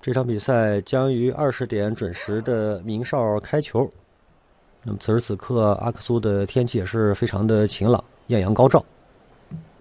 这场比赛将于20点准时的鸣哨开球。那么此时此刻，阿克苏的天气也是非常的晴朗，艳阳高照。